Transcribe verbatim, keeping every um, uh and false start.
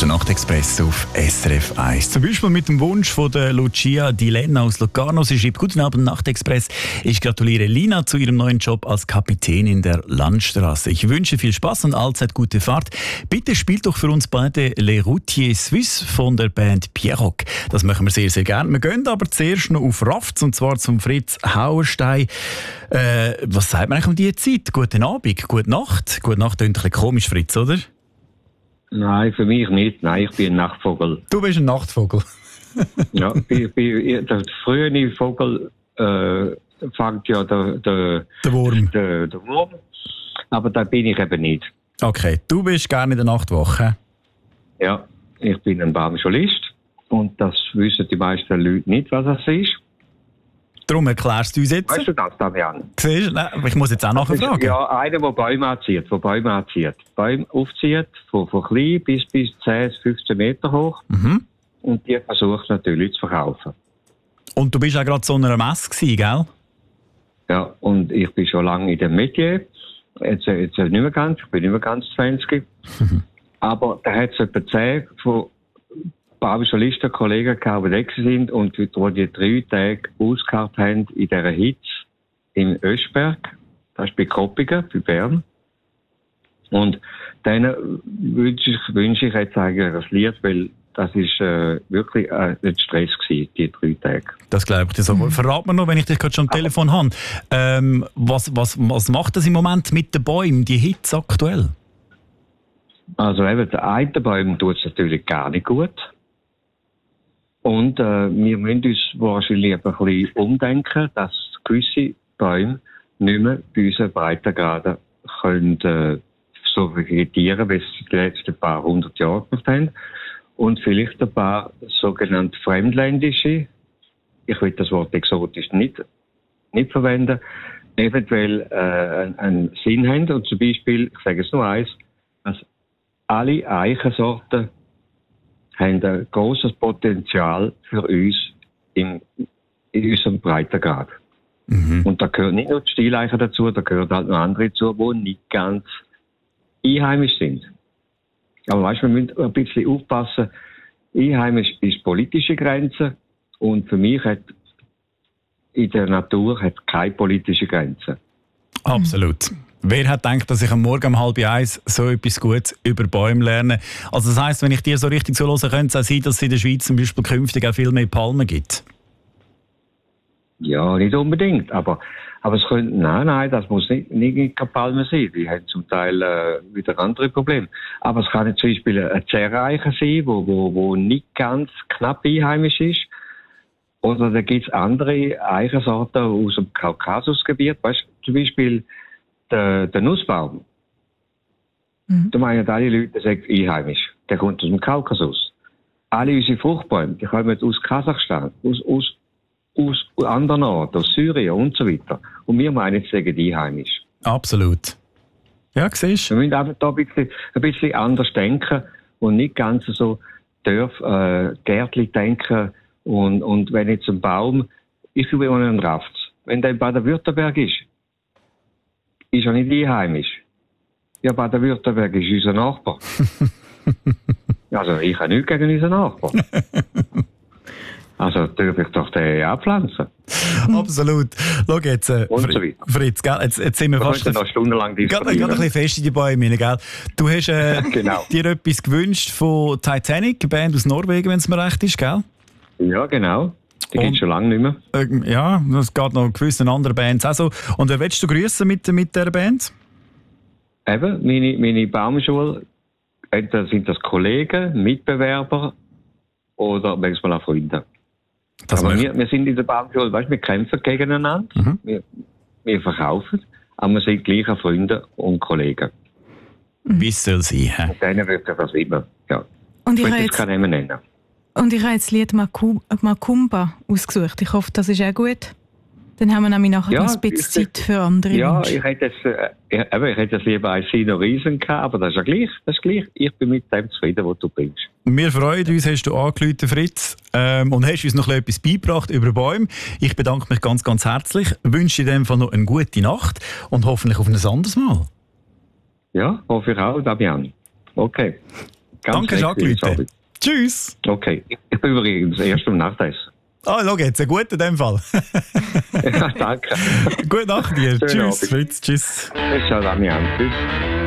ist der Nachtexpress auf S R F eins. Zum Beispiel mit dem Wunsch von der Lucia Di Lenna aus Locarno. Sie schreibt: Guten Abend, Nachtexpress. Ich gratuliere Lina zu ihrem neuen Job als Kapitänin der Landstraße. Ich wünsche viel Spaß und allzeit gute Fahrt. Bitte spielt doch für uns beide Les Routiers Suisses von der Band Pierrock. Das machen wir sehr, sehr gerne. Wir gehen aber zuerst noch auf Rafts, und zwar zum Fritz Hauerstein. Äh, was sagt man eigentlich um diese Zeit? Guten Abend, gute Nacht. Gute Nacht klingt ein bisschen komisch, Fritz, oder? Nein, für mich nicht. Nein, ich bin ein Nachtvogel. Du bist ein Nachtvogel. Ja, ich bin, der frühe Vogel äh, fängt ja der, der, der Wurm. Der, der Wurm. Aber da bin ich eben nicht. Okay, du bist gerne in der Nachtwache. Ja, ich bin ein Baumschulist. Und das wissen die meisten Leute nicht, was das ist. Darum erklärst du uns jetzt. Weißt du das, Damian? Siehst du? Nein, ich muss jetzt auch nachher fragen. Ja, einer, der Bäume anzieht, der Bäume anzieht. Bäume aufzieht, von, von klein bis, bis zehn, fünfzehn Meter hoch. Mhm. Und die versucht natürlich zu verkaufen. Und du bist auch gerade so einer Messe gewesen, gell? Ja, und ich bin schon lange in dem Metier. Jetzt, jetzt nicht mehr ganz, ich bin nicht mehr ganz zwanzig. Mhm. Aber da hat es etwa zehn von Baumschulisten, Kollegen gehabt, die weg sind und die die drei Tage ausgeharrt haben in dieser Hitze im Öschberg. Das ist bei Koppigen, bei Bern. Und denen wünsche ich, wünsche ich jetzt eigentlich das Lied, weil das ist äh, wirklich äh, ein Stress gewesen, die drei Tage. Das glaube ich dir so. Mhm. Verrat mir noch, wenn ich dich gerade schon am Telefon habe. Ähm, was, was, was macht das im Moment mit den Bäumen, die Hitze aktuell? Also eben, der eine Baum tut es natürlich gar nicht gut. Und äh, wir müssen uns wahrscheinlich ein bisschen umdenken, dass gewisse Bäume nicht mehr bei unseren Breitengraden können, äh, so vegetieren, wie sie die letzten paar hundert Jahre gemacht haben. Und vielleicht ein paar sogenannte fremdländische, ich will das Wort exotisch nicht, nicht verwenden, eventuell äh, einen Sinn haben. Und zum Beispiel, ich sage es nur eins, dass alle Eichensorten haben ein grosses Potenzial für uns in, in unserem Breitengrad. Mhm. Und da gehört nicht nur die Stieleiche dazu, da gehören halt noch andere dazu, die nicht ganz einheimisch sind. Aber weißt, wir müssen ein bisschen aufpassen. Einheimisch ist politische Grenze und für mich hat in der Natur hat keine politische Grenze. Absolut. Wer hat gedacht, dass ich am Morgen um halb eins so etwas Gutes über Bäume lerne? Also das heisst, wenn ich dir so richtig so höre, könnte es auch sein, dass es in der Schweiz zum Beispiel künftig auch viel mehr Palmen gibt? Ja, nicht unbedingt. Aber, aber es könnte, nein, nein, das muss nicht, nicht keine Palme sein. Die haben zum Teil äh, wieder andere Probleme. Aber es kann zum Beispiel eine Zerreiche sein, wo, wo, wo nicht ganz knapp einheimisch ist. Oder da gibt es andere Eichensorten aus dem Kaukasusgebiet. Weißt du, zum Beispiel der, der Nussbaum. Mhm. Da meinen alle Leute, der ist einheimisch. Der kommt aus dem Kaukasus. Alle unsere Fruchtbäume, die kommen aus Kasachstan, aus, aus, aus anderen Orten, aus Syrien und so weiter. Und wir meinen, sie sagen einheimisch. Absolut. Ja, siehst du. Wir müssen einfach da ein bisschen, ein bisschen anders denken und nicht ganz so Dörf, äh, Gärtli denken. Und, und wenn jetzt ein Baum, ich will auch einen Raft, wenn der in Baden-Württemberg ist, ist er nicht einheimisch. Ja, Baden-Württemberg ist unser Nachbar. Also ich habe nichts gegen unseren Nachbar. Also darf ich doch den abpflanzen. Absolut. Schau jetzt, äh, und so Fritz, gell? Jetzt, jetzt sind wir da fast... noch stundenlang diskutieren. Gerade ein bisschen fest in die Bäume rein, gell? Du hast äh, genau. dir etwas gewünscht von Titanic, eine Band aus Norwegen, wenn es mir recht ist, gell? Ja, genau. Die gibt es schon lange nicht mehr. Äh, ja, es geht noch gewissen anderen Bands auch so. Und wer willst du grüßen mit, mit dieser Band? Eben, meine, meine Baumschule, entweder sind das Kollegen, Mitbewerber oder manchmal auch Freunde. Das aber wir, wir sind in der Baumschule, weißt, wir kämpfen gegeneinander, mhm. wir, wir verkaufen, aber wir sind gleich auch Freunde und Kollegen. Wie es soll sein, hä? Und denen wird sich das immer, ja. Und ich, ich jetzt... kann Namen nennen. Und ich habe jetzt das Lied Makumba ausgesucht. Ich hoffe, das ist auch gut. Dann haben wir nämlich nachher ja, noch ein bisschen Zeit für andere Ja, Wünsche. ich hätte jetzt, äh, ich, ich hätte jetzt lieber ein Sino Riesen gehabt, aber das ist ja gleich. Das ist gleich. Ich bin mit dem zufrieden, was du bringst. Wir freuen uns, hast du angerufen, Fritz, ähm, und hast uns noch etwas beigebracht über Bäume. Ich bedanke mich ganz, ganz herzlich. Wünsche in dem Fall noch eine gute Nacht und hoffentlich auf ein anderes Mal. Ja, hoffe ich auch, Damian. Okay. Danke, Jacques. Tschüss. Okay, ich bin übrigens erst am Nachtessen. Ah, schau, jetzt ein guter in dem Fall. Ja, danke. Gute Nacht dir. Schönen Tschüss, Abend. Fritz. Tschüss. Ciao, Damian. Tschüss.